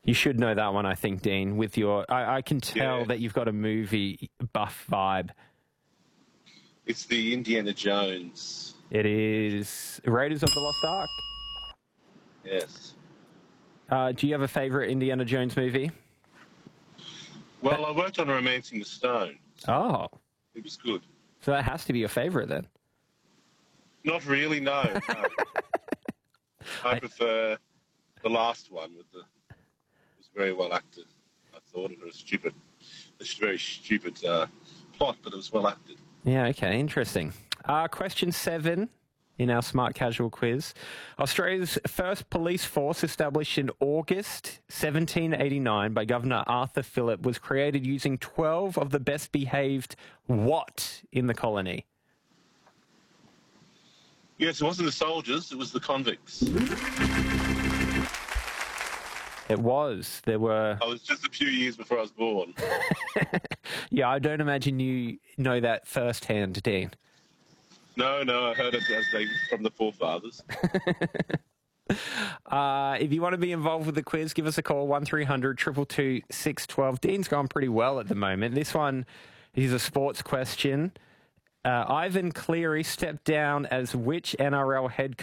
You should know that one, I think, Dean, with your... I can tell that you've got a movie buff vibe. It's the Indiana Jones. It is Raiders of the Lost Ark. Yes. Do you have a favourite Indiana Jones movie? Well, I worked on Romancing the Stone. Oh. It was good. So that has to be your favourite then. Not really, no. I prefer the last one with the... It was very well acted. I thought it was a very stupid plot, but it was well acted. Yeah, okay, interesting. Question 7 in our Smart Casual quiz. Australia's first police force, established in August 1789 by Governor Arthur Phillip, was created using 12 of the best behaved what in the colony? Yes, it wasn't the soldiers, it was the convicts. It was. There were... I was just a few years before I was born. Yeah, I don't imagine you know that firsthand, Dean. No, I heard it from the forefathers. If you want to be involved with the quiz, give us a call, 1300 222 612. Dean's gone pretty well at the moment. This one is a sports question. Ivan Cleary stepped down as which NRL head